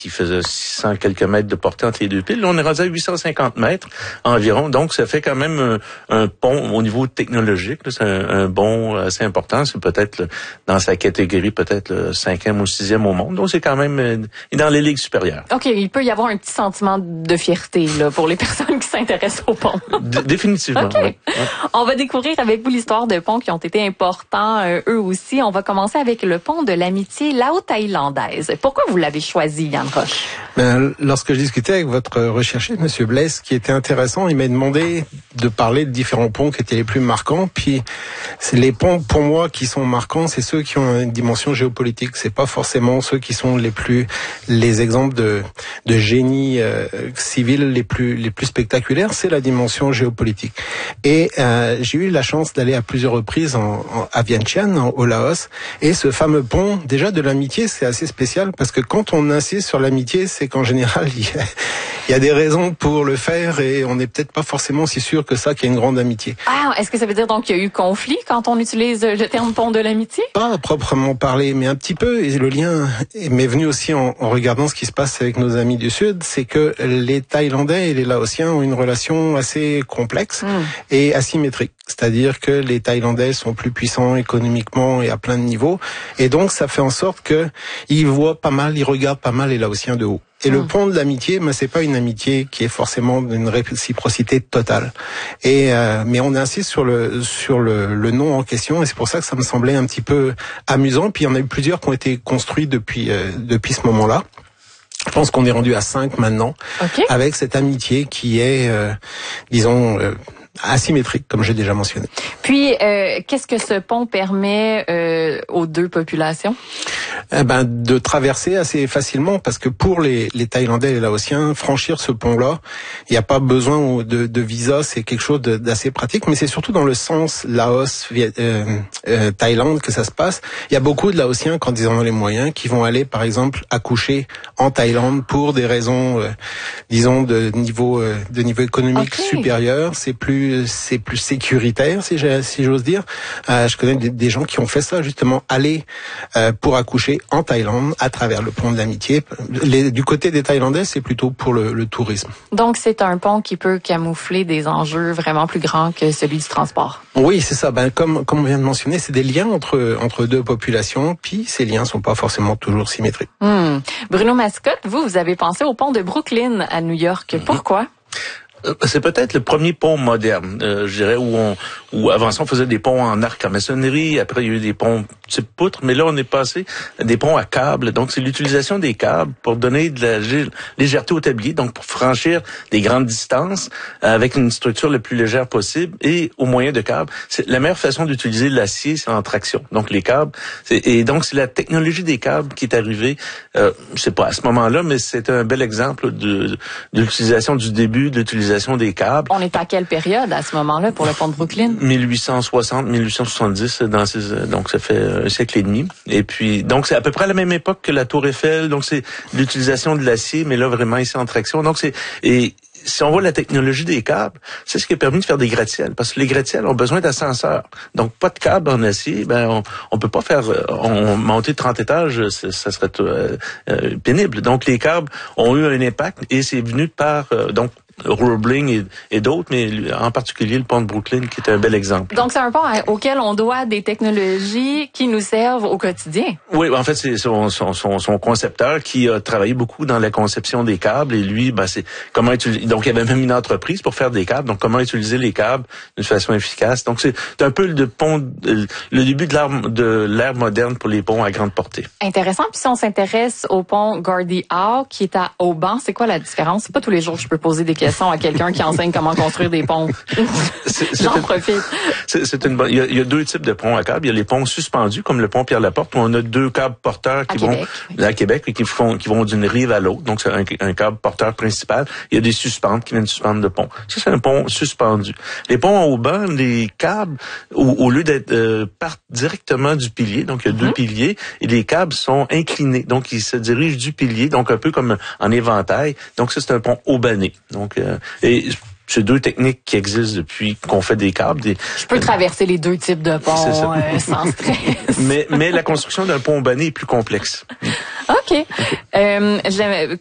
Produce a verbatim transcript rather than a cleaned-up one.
qui faisait six cents quelques mètres de portée entre les deux piles. Là, on est rendu à huit cent cinquante mètres environ. Donc, ça fait quand même un, un pont au niveau technologique. Là, c'est un, un bond assez important. C'est peut-être dans sa catégorie, peut-être le cinquième ou sixième au monde. Donc, c'est quand même dans les ligues supérieures. OK, il peut y avoir un petit sentiment de fierté là pour les personnes qui s'intéressent au pont. D- définitivement. OK. Oui. Ouais. On va découvrir avec vous l'histoire de ponts qui ont été importants, euh, eux aussi. On va commencer avec le pont de l'amitié lao-thaïlandaise. Pourquoi vous l'avez choisi, Yann Roche? Ben, lorsque je discutais avec votre recherché, Monsieur Blaise, ce qui était intéressant, il m'a demandé de parler de différents ponts qui étaient les plus marquants. Puis, c'est les ponts, pour moi, qui sont marquants, c'est ceux qui ont une dimension géopolitique. C'est pas forcément ceux qui sont les plus, les exemples de, de génie euh, civil les plus, les plus spectaculaires. C'est la dimension géopolitique. Et euh, j'ai eu la chance d'aller à plusieurs reprises en, en, à Vientiane, en, au Laos. Et ce fameux pont, déjà de l'amitié, c'est assez spécial parce que quand on insiste sur l'amitié, c'est qu'en général, il y a, il y a des raisons pour le faire et on n'est peut-être pas forcément si sûr que ça qu'il y a une grande amitié. Ah, est-ce que ça veut dire donc qu'il y a eu conflit quand on utilise le terme pont de l'amitié? Pas à proprement parler, mais un petit peu. Et le lien m'est venu aussi en, en regardant ce qui se passe avec nos amis du Sud, c'est que les Thaïlandais et les Laotiens ont une relation assez complexe mmh. et asymétrique. C'est-à-dire que les Thaïlandais sont plus puissants économiquement et à plein de niveaux. Et donc, ça fait en sorte que ils voient pas mal, ils regardent pas mal les Laotiens de haut. Et mmh. le pont de l'amitié, mais c'est pas une amitié qui est forcément d'une réciprocité totale. Et euh, mais on insiste sur le sur le, le nom en question, et c'est pour ça que ça me semblait un petit peu amusant. Puis il y en a eu plusieurs qui ont été construits depuis euh, depuis ce moment-là. Je pense qu'on est rendu à cinq maintenant, okay. avec cette amitié qui est, euh, disons. Euh, asymétrique, comme j'ai déjà mentionné. Puis, euh, qu'est-ce que ce pont permet euh, aux deux populations? Eh ben, de traverser assez facilement, parce que pour les, les Thaïlandais et les Laotiens, franchir ce pont-là, il n'y a pas besoin de, de visa, c'est quelque chose de, d'assez pratique, mais c'est surtout dans le sens Laos, euh, euh, Thaïlande que ça se passe. Il y a beaucoup de Laotiens, quand ils en ont les moyens, qui vont aller, par exemple, accoucher en Thaïlande pour des raisons, euh, disons, de niveau, euh, de niveau économique okay. supérieur. C'est plus c'est plus sécuritaire, si, si j'ose dire. Euh, je connais des, des gens qui ont fait ça, justement, aller euh, pour accoucher en Thaïlande à travers le pont de l'amitié. Les, du côté des Thaïlandais, c'est plutôt pour le, le tourisme. Donc, c'est un pont qui peut camoufler des enjeux vraiment plus grands que celui du transport. Oui, c'est ça. Ben, comme, comme on vient de mentionner, c'est des liens entre, entre deux populations, puis ces liens sont pas forcément toujours symétriques. Hmm. Bruno Mascotte, vous, vous avez pensé au pont de Brooklyn à New York. Pourquoi? C'est peut-être le premier pont moderne, euh, je dirais, où on, où avant ça on faisait des ponts en arc en maçonnerie, après il y a eu des ponts type poutre, mais là on est passé à des ponts à câbles. Donc c'est l'utilisation des câbles pour donner de la légèreté au tablier, donc pour franchir des grandes distances avec une structure la plus légère possible et au moyen de câbles. C'est la meilleure façon d'utiliser l'acier, c'est en traction. Donc les câbles, c'est, et donc c'est la technologie des câbles qui est arrivée. Euh, je sais pas à ce moment-là, mais c'est un bel exemple de, de l'utilisation du début de l'utilisation des câbles. On est à quelle période à ce moment-là pour le pont de Brooklyn? dix-huit cent soixante, dix-huit cent soixante-dix, dans ces, donc ça fait un siècle et demi. Et puis, donc c'est à peu près à la même époque que la Tour Eiffel. Donc c'est l'utilisation de l'acier, mais là vraiment ici en traction. Donc c'est et si on voit la technologie des câbles, c'est ce qui a permis de faire des gratte-ciels, parce que les gratte-ciels ont besoin d'ascenseurs. Donc, pas de câbles en acier, ben on, on peut pas faire, on monter trente étages, ça, ça serait euh, euh, pénible. Donc, les câbles ont eu un impact et c'est venu par euh, donc Roebling et, et d'autres, mais en particulier le pont de Brooklyn qui est un bel exemple. Donc, c'est un pont auquel on doit des technologies qui nous servent au quotidien. Oui, en fait, c'est son, son, son, son concepteur qui a travaillé beaucoup dans la conception des câbles et lui, ben, c'est comment utiliser. Donc, il y avait même une entreprise pour faire des câbles. Donc, comment utiliser les câbles d'une façon efficace. Donc, c'est un peu le pont, le début de l'ère de l'ère moderne pour les ponts à grande portée. Intéressant. Puis, si on s'intéresse au pont Gordie Howe qui est à Auban, c'est quoi la différence? C'est pas tous les jours que je peux poser des questions à quelqu'un qui enseigne comment construire des ponts. J'en profite. C'est une bonne. Il y, a, il y a deux types de ponts à câbles. Il y a les ponts suspendus, comme le pont Pierre-Laporte, où on a deux câbles porteurs qui à vont Québec. à Québec et qui font qui vont d'une rive à l'autre. Donc c'est un, un câble porteur principal. Il y a des suspentes qui viennent suspendre le pont. Ça c'est un pont suspendu. Les ponts en Auban, les câbles, au, au lieu d'être euh, partent directement du pilier. Donc il y a mm-hmm. deux piliers et les câbles sont inclinés. Donc ils se dirigent du pilier, donc un peu comme en éventail. Donc ça c'est un pont aubanais. Donc Euh, et c'est deux techniques qui existent depuis qu'on fait des câbles. Des, Je peux traverser les deux types de ponts euh, sans stress. mais, mais la construction d'un pont banné est plus complexe. OK. okay. Euh,